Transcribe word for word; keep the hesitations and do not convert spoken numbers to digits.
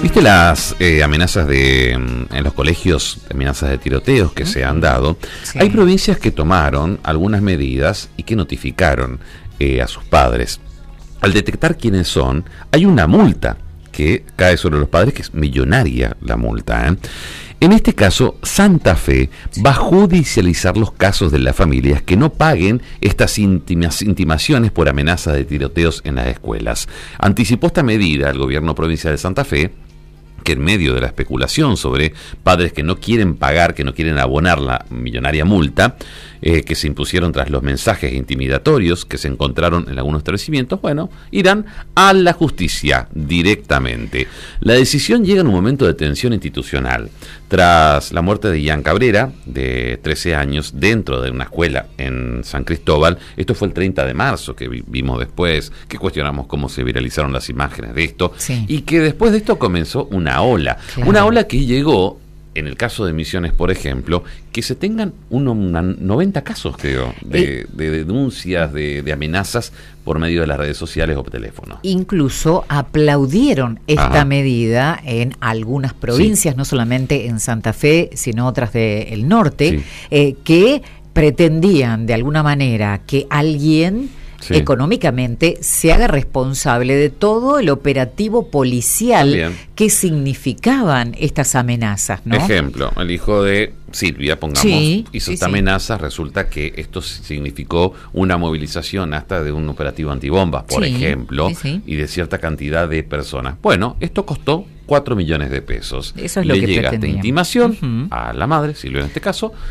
¿Viste las eh, amenazas de en los colegios, amenazas de tiroteos que se han dado? Sí. Hay provincias que tomaron algunas medidas y que notificaron eh, a sus padres. Al detectar quiénes son, hay una multa que cae sobre los padres, que es millonaria la multa, ¿eh? En este caso, Santa Fe va a judicializar los casos de las familias que no paguen estas intimas, intimaciones por amenazas de tiroteos en las escuelas. Anticipó esta medida el gobierno provincial de Santa Fe, que en medio de la especulación sobre padres que no quieren pagar, que no quieren abonar la millonaria multa, eh, que se impusieron tras los mensajes intimidatorios que se encontraron en algunos establecimientos, bueno, irán a la justicia directamente. La decisión llega en un momento de tensión institucional. Tras la muerte de Ian Cabrera, de trece años, dentro de una escuela en San Cristóbal, esto fue el treinta de marzo, que vimos después, que cuestionamos cómo se viralizaron las imágenes de esto, sí. Y que después de esto comenzó una ola, claro. Una ola que llegó, en el caso de Misiones, por ejemplo, que se tengan uno, una, noventa casos, creo, de, eh, de denuncias, de, de amenazas por medio de las redes sociales o teléfono. Incluso aplaudieron esta Ajá. medida en algunas provincias, sí. No solamente en Santa Fe, sino otras del norte, sí. eh, que pretendían de alguna manera que alguien... Sí. Económicamente se haga responsable de todo el operativo policial Bien. Que significaban estas amenazas, ¿no? Ejemplo, el hijo de Silvia, pongamos, sí, hizo sí, esta sí. amenaza, resulta que esto significó una movilización hasta de un operativo antibombas, por sí, ejemplo, sí, sí. y de cierta cantidad de personas. Bueno, esto costó cuatro millones de pesos. Eso es Le lo que llega esta intimación uh-huh. a la madre, Silvia en este caso,